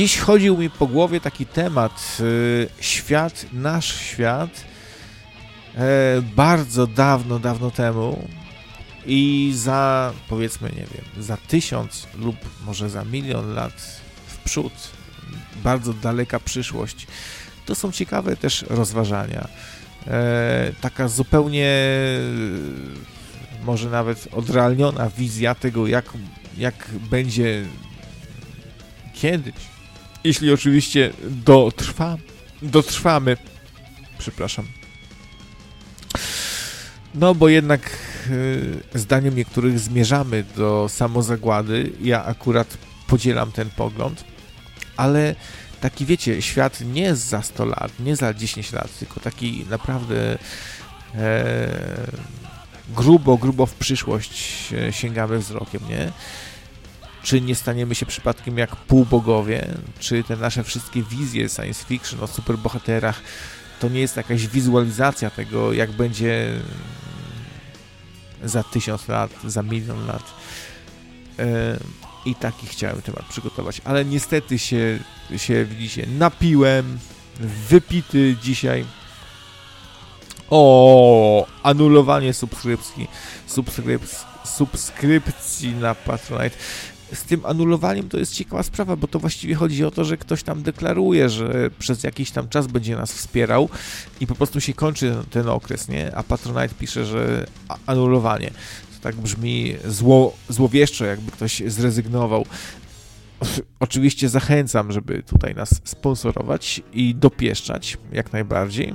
Dziś chodził mi po głowie taki temat, świat, nasz świat, bardzo dawno temu i za, powiedzmy, nie wiem, za 1000 lub może za 1 000 000 lat w przód, bardzo daleka przyszłość. To są ciekawe też rozważania. Taka zupełnie może nawet odrealniona wizja tego, jak będzie kiedyś. Jeśli oczywiście dotrwamy. Przepraszam. No bo jednak zdaniem niektórych zmierzamy do samozagłady. Ja akurat podzielam ten pogląd, ale taki, wiecie, świat nie za 100 lat, nie za 10 lat, tylko taki naprawdę grubo w przyszłość sięgamy wzrokiem, nie? Czy nie staniemy się przypadkiem jak półbogowie? Czy te nasze wszystkie wizje science fiction o superbohaterach to nie jest jakaś wizualizacja tego, jak będzie za 1000 lat, za 1 000 000 lat? I taki chciałem temat przygotować, ale niestety się widzicie, napiłem, wypity dzisiaj. O, anulowanie subskrypcji na Patronite. Z tym anulowaniem to jest ciekawa sprawa, bo to właściwie chodzi o to, że ktoś tam deklaruje, że przez jakiś tam czas będzie nas wspierał i po prostu się kończy ten okres, nie? A Patronite pisze, że anulowanie. To tak brzmi złowieszczo, jakby ktoś zrezygnował. Oczywiście zachęcam, żeby tutaj nas sponsorować i dopieszczać jak najbardziej.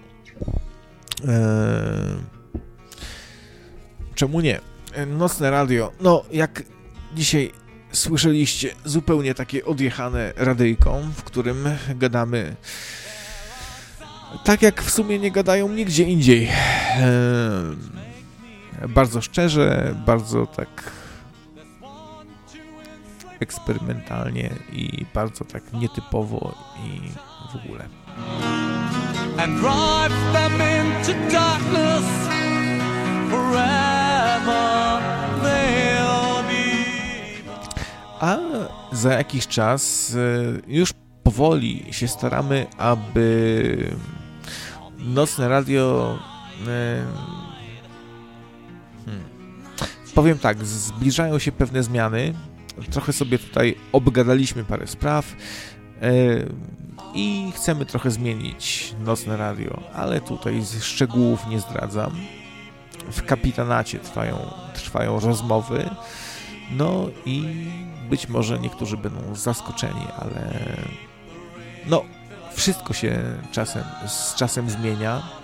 Czemu nie? Nocne radio. No, jak dzisiaj słyszeliście, zupełnie takie odjechane radyjką, w którym gadamy tak, jak w sumie nie gadają nigdzie indziej. Bardzo szczerze, bardzo tak eksperymentalnie i bardzo tak nietypowo i w ogóle. And drive them into darkness forever they'll be. A za jakiś czas już powoli się staramy, aby nocne radio powiem tak, zbliżają się pewne zmiany. Trochę sobie tutaj obgadaliśmy parę spraw i chcemy trochę zmienić nocne radio, ale tutaj z szczegółów nie zdradzam. W kapitanacie trwają rozmowy, no i być może niektórzy będą zaskoczeni, ale no wszystko się z czasem zmienia.